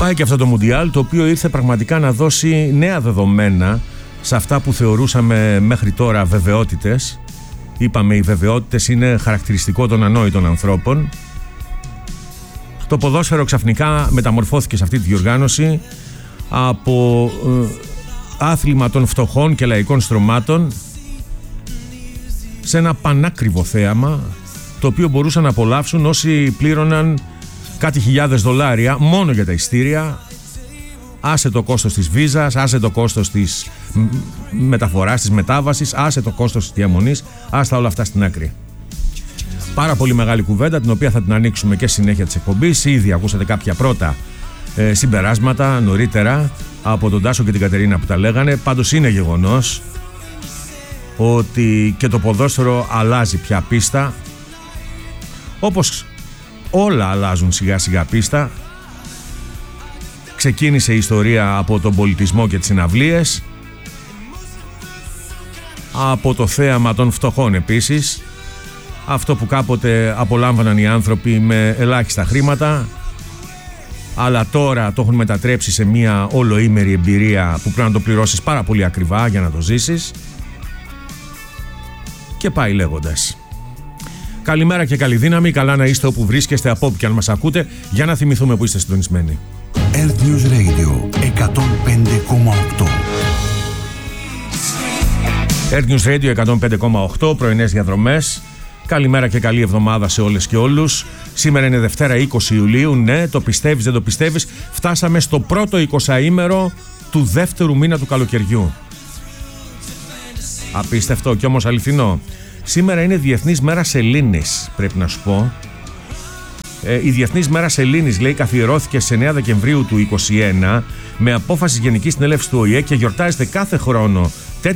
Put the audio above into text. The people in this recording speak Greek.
Πάει και αυτό το Μουντιάλ, το οποίο ήρθε πραγματικά να δώσει νέα δεδομένα σε αυτά που θεωρούσαμε μέχρι τώρα βεβαιότητες. Είπαμε, οι βεβαιότητες είναι χαρακτηριστικό των ανόητων ανθρώπων. Το ποδόσφαιρο ξαφνικά μεταμορφώθηκε σε αυτή τη διοργάνωση από άθλημα των φτωχών και λαϊκών στρωμάτων σε ένα πανάκριβο θέαμα, το οποίο μπορούσαν να απολαύσουν όσοι πλήρωναν κάτι χιλιάδες δολάρια μόνο για τα ειστήρια. Άσε το κόστος της βίζας, άσε το κόστος της μεταφοράς, της μετάβασης, άσε το κόστος της διαμονής, άστα όλα αυτά στην άκρη. Πάρα πολύ μεγάλη κουβέντα, την οποία θα την ανοίξουμε και στη συνέχεια της εκπομπής. Ήδη ακούσατε κάποια πρώτα συμπεράσματα νωρίτερα από τον Τάσο και την Κατερίνα που τα λέγανε. Πάντως είναι γεγονός ότι και το ποδόσφαιρο αλλάζει πια πίστα, όπως όλα αλλάζουν σιγά σιγά πίστα. Ξεκίνησε η ιστορία από τον πολιτισμό και τις συναυλίες, από το θέαμα των φτωχών επίσης, αυτό που κάποτε απολάμβαναν οι άνθρωποι με ελάχιστα χρήματα, αλλά τώρα το έχουν μετατρέψει σε μια ολοήμερη εμπειρία που πρέπει να το πληρώσεις πάρα πολύ ακριβά για να το ζήσεις, και πάει λέγοντας. Καλημέρα και καλή δύναμη, καλά να είστε όπου βρίσκεστε, από όπου και αν μας ακούτε, για να θυμηθούμε που είστε συντονισμένοι. Earth News Radio 105,8. Earth News Radio 105,8, πρωινές διαδρομές. Καλημέρα και καλή εβδομάδα σε όλες και όλους. Σήμερα είναι Δευτέρα 20 Ιουλίου. Ναι, το πιστεύεις, δεν το πιστεύεις, φτάσαμε στο πρώτο 20ήμερο του δεύτερου μήνα του καλοκαιριού. Απίστευτο και όμως αληθινό. Σήμερα είναι Διεθνής Μέρα Σελήνης, πρέπει να σου πω. Η Διεθνής Μέρα Σελήνης, λέει, καθιερώθηκε στις 9 Δεκεμβρίου του 2021 με απόφαση Γενικής Συνέλευσης του ΟΗΕ και γιορτάζεται κάθε χρόνο